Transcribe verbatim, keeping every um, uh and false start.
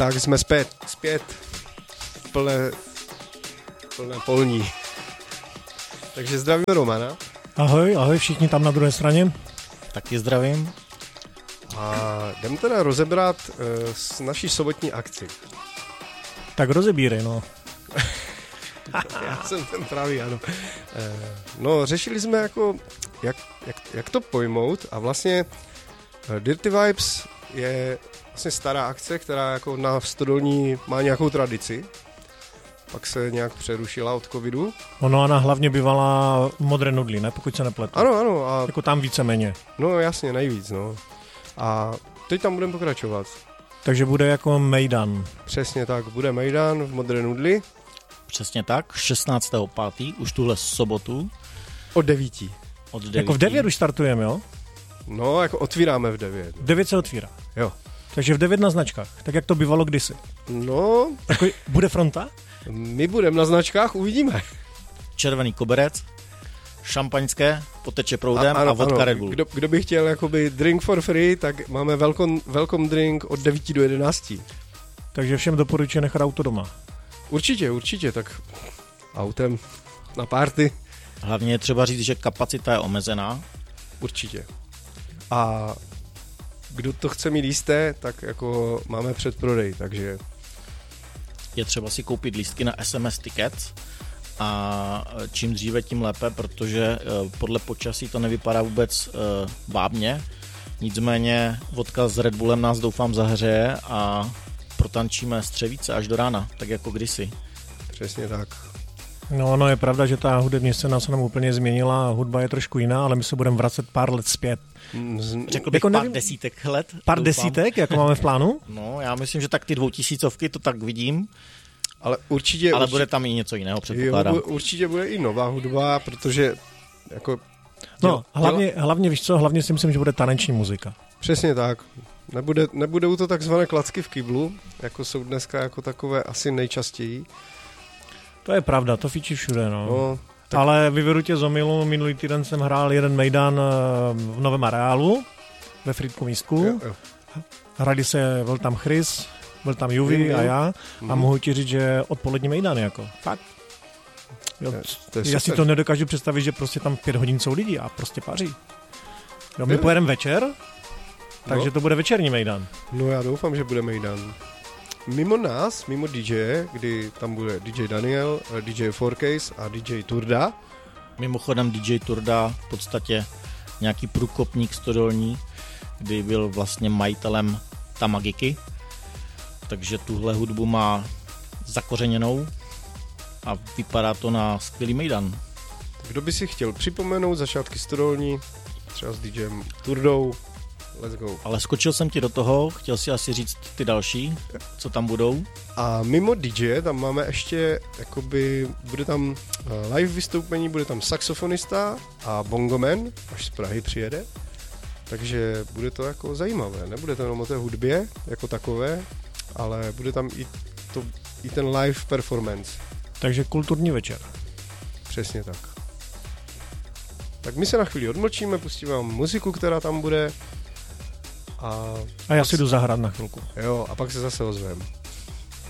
Tak jsme zpět, zpět plné, plné polní. Takže zdravím Romana. Ahoj, ahoj všichni tam na druhé straně. Taky zdravím. A jdeme teda rozebrat uh, s naší sobotní akci. Tak rozebírej, no. Já jsem ten pravý, ano. Uh, no, řešili jsme jako, jak, jak, jak to pojmout a vlastně uh, Dirty Vibes je vlastně stará akce, která jako na Stodolní má nějakou tradici. Pak se nějak přerušila od covidu. Ono ona hlavně bývala Modré nudly, ne? Pokud se nepletu. Ano, ano. A jako tam víceméně. no jasně, nejvíc, no. A teď tam budeme pokračovat. Takže bude jako mejdan. Přesně tak, bude mejdan v Modré nudli. Přesně tak, šestnáctého pátého už tuhle sobotu. Od devíti. Od devíti. Jako v devět už startujeme, jo? No, jako otvíráme v devět. V devět se otvírá. Jo. Takže v devět na značkách, tak jak to bývalo kdysi. No, Jako, bude fronta? my budeme na značkách, uvidíme. Červený koberec, šampaňské, poteče proudem a, ano, a vodka ano. Red Bull. Kdo, kdo by chtěl jakoby drink for free, tak máme welcome, welcome drink od devíti do jedenácti. Takže všem doporučuji nechat auto doma. Určitě, určitě, tak autem na party. Hlavně je třeba říct, že kapacita je omezená. Určitě. A kdo to chce mít jisté, tak jako máme předprodej, takže Je třeba si koupit lístky na S M S Tickets a čím dříve, tím lépe, protože podle počasí to nevypadá vůbec bábně. Nicméně vodka s Red Bullem nás doufám zahřeje a protančíme střevíce až do rána, tak jako kdysi. přesně tak. No, no je pravda, že ta hudební scéna se nám úplně změnila, hudba je trošku jiná, ale my se budeme vracet pár let zpět. Řekl bych Jako pár nevím- desítek let. Pár doufám. desítek, jako máme v plánu? No, já myslím, že tak ty dvoutisícovky, to tak vidím, Ale určitě, ale určitě, bude tam i něco jiného, jo, předpokládám. bu- určitě bude i nová hudba, protože jako No, děla- hlavně, hlavně víš co, hlavně si myslím, že bude taneční muzika. přesně tak. Nebude, nebudou to takzvané klacky v kyblu, jako jsou dneska jako takové asi nejčastěji. To je pravda, to fičí všude, no. No, tak- Ale vyvedu tě z omylu, minulý týden jsem hrál jeden mejdan eh, v Novém areálu, ve Frýdku místku. jo, jo. Hrali se, byl tam Chris, byl tam Juvi Vím, a vím. já. A Mhm. mohu ti říct, že odpolední mejdan, jako. Fakt. Jo, To- to je já si super. to nedokážu představit, že prostě tam pět hodin jsou lidi a prostě paří. Jo, my Jo. pojedeme večer, takže No. to bude večerní mejdan. No já doufám, že bude mejdan. Mimo nás, mimo D J, kdy tam bude D J Daniel, D J four Case a D J Turda. Mimochodem D J Turda v podstatě nějaký průkopník stodolní, kdy byl vlastně majitelem Tamagiky, takže tuhle hudbu má zakořeněnou a vypadá to na skvělý mejdan. Kdo by si chtěl připomenout začátky Stodolní, třeba s DJem Turdou, let's go. Ale skočil jsem ti do toho, chtěl si asi říct ty další, co tam budou. A mimo D J tam máme ještě, jakoby, bude tam eh, live vystoupení, bude tam saxofonista a bongoman, až z Prahy přijede. Takže bude to jako zajímavé, nebude to jenom o té hudbě jako takové, ale bude tam i, to, i ten live performance. Takže kulturní večer. Přesně tak. Tak my se na chvíli odmlčíme, pustíme vám muziku, která tam bude. A, A já si jdu zahrát na chvilku. jo, a pak se zase ozveme.